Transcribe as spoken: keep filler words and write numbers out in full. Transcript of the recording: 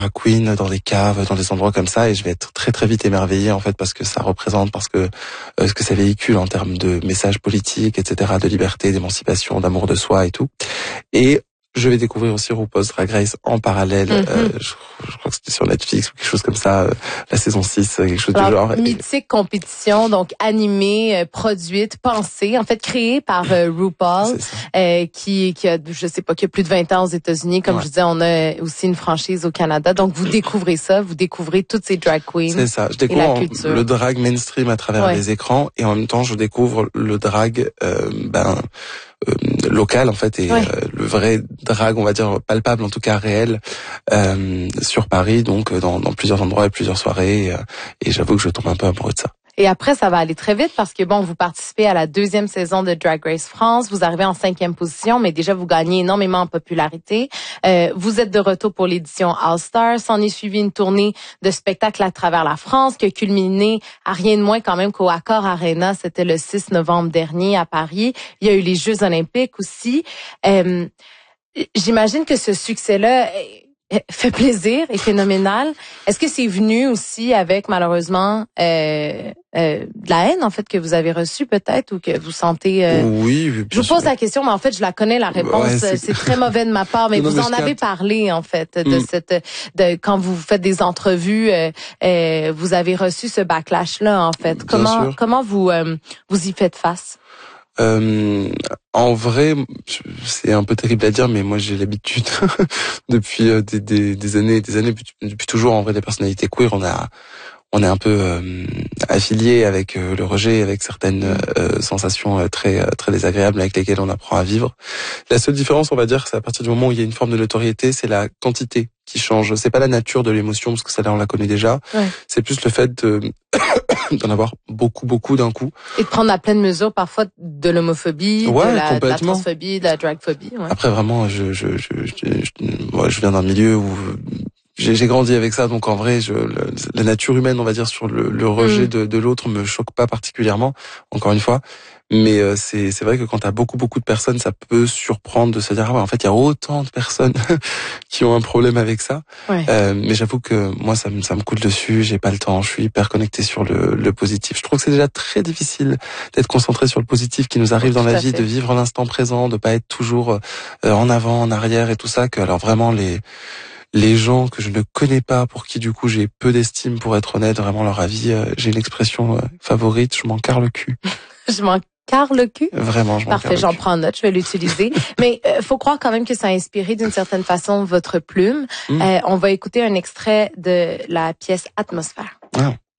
queen dans des caves, dans des endroits comme ça, et je vais être très très vite émerveillé en fait parce que ça représente, parce que euh, ce que ça véhicule en termes de messages politiques, et cetera, de liberté, d'émancipation, d'amour de soi et tout. Et je vais découvrir aussi RuPaul's Drag Race en parallèle. Mm-hmm. euh, je, je crois que c'était sur Netflix ou quelque chose comme ça, euh, la saison six, quelque chose Alors, du genre. Mythique compétition, donc animée, euh, produite, pensée, en fait créée par euh, RuPaul, euh, qui qui a, je sais pas, qui a plus de vingt ans aux États-Unis. Comme ouais. je disais, on a aussi une franchise au Canada. Donc vous découvrez ça, vous découvrez toutes ces drag queens. C'est ça. Je découvre le drag mainstream à travers ouais. les écrans, et en même temps je découvre le drag euh, ben Euh, local en fait, et ouais. euh, le vrai drag, on va dire palpable, en tout cas réel, euh, sur Paris, donc dans, dans plusieurs endroits et plusieurs soirées, et, euh, et j'avoue que je tombe un peu amoureux de ça. Et après, ça va aller très vite parce que, bon, vous participez à la deuxième saison de Drag Race France. Vous arrivez en cinquième position, mais déjà, vous gagnez énormément en popularité. Euh, vous êtes de retour pour l'édition All-Star. S'en est suivi une tournée de spectacles à travers la France qui a culminé à rien de moins quand même qu'au Accor Arena. C'était le six novembre dernier à Paris. Il y a eu les Jeux olympiques aussi. Euh, j'imagine que ce succès-là fait plaisir et phénoménal. Est-ce que c'est venu aussi avec, malheureusement, euh, euh, de la haine, en fait, que vous avez reçue peut-être, ou que vous sentez... Euh... Oui, oui. Je vous pose la question, mais en fait, je la connais, la réponse. Ouais, c'est... c'est très mauvais de ma part, mais non, vous mais en avez parlé, en fait, de mm. cette... de quand vous faites des entrevues, euh, euh, vous avez reçu ce backlash-là, en fait. Bien comment sûr. Comment vous, euh, vous y faites face? Euh, en vrai, c'est un peu terrible à dire, mais moi j'ai l'habitude depuis des, des, des années et des années, depuis, depuis toujours, en vrai, des personnalités queer, on a, on est un peu euh, affilié avec euh, le rejet, avec certaines euh, sensations euh, très très désagréables avec lesquelles on apprend à vivre. La seule différence, on va dire, c'est à partir du moment où il y a une forme de notoriété, c'est la quantité qui change. C'est pas la nature de l'émotion, parce que ça là on la connaît déjà. Ouais. C'est plus le fait de d'en avoir beaucoup beaucoup d'un coup. Et de prendre la pleine mesure parfois de l'homophobie, ouais, de, la, de la transphobie, de la dragphobie. Ouais. Après vraiment, je je je je, je, moi, je viens d'un milieu où J'ai, j'ai grandi avec ça, donc en vrai, je, le, la nature humaine, on va dire, sur le, le rejet mmh. de, de l'autre me choque pas particulièrement, encore une fois. Mais euh, c'est, c'est vrai que quand t'as beaucoup, beaucoup de personnes, ça peut surprendre de se dire, ah ouais, en fait, il y a autant de personnes qui ont un problème avec ça. Ouais. Euh, mais j'avoue que moi, ça me, ça me coule dessus, j'ai pas le temps, je suis hyper connecté sur le, le positif. Je trouve que c'est déjà très difficile d'être concentré sur le positif qui nous arrive ouais, dans la vie, fait. de vivre l'instant présent, de pas être toujours euh, en avant, en arrière et tout ça, que alors vraiment les... Les gens que je ne connais pas, pour qui du coup j'ai peu d'estime, pour être honnête, vraiment leur avis, euh, j'ai une expression euh, favorite, je m'en carre le cul. Je m'en carre le cul? Vraiment, je m'en Parfait, j'en prends note, je vais l'utiliser. Mais euh, faut croire quand même que ça a inspiré d'une certaine façon votre plume. Mmh. Euh, on va écouter un extrait de la pièce Atmosphère. Ah.